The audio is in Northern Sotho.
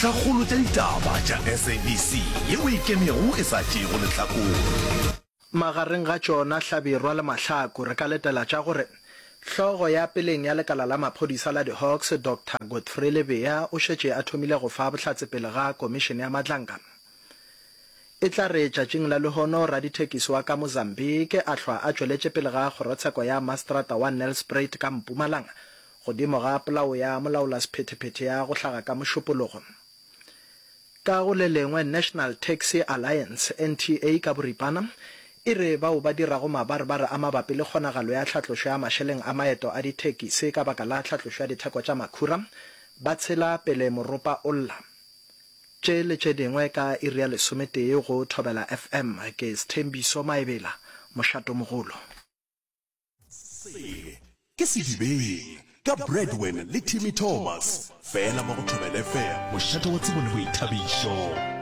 dikgatlhagolo tša ditaba tša SABC yeo e kemego e sa tšego lehlakore. Magareng ga tšona Hlabirwa le Mahlaku re ka letela tša gore hlogo ya peleng ya lekala la maphodisa la di-Hawks Dr. Godfrey Lebeya o šetše a thomile go fa bohlatse pele ga komišene ya Matlanka. E tla re tšatšing la lehono radithekisi wa ka Mozambique a hlwa a tšweletše pele ga kgorotsheko ya Mastrata wa Nelspruit ka Mpumalanga godimo ga polao ya molaolasephetephete ya go hlaga ka mošupologo. Ka go le lengwe National Taxi Alliance NTA ka boripana e re bao ba dirago mabarebare a mabapi le kgonagalo ya tlhatlošo ya mašeleng a maeto a dithekisi ka baka la tlhatlošo ya ditheko tša makhura ba tshela pele moropa o lla. Tše le tše dingwe ka iri ya lesometee go Thobela FM ke Sthembiso Maebela mošato mogolo. Ke sedibeng ka Breadwin le Timmy Thomas fela mo go Thobela FM mošato wa tsebo le boithabišo.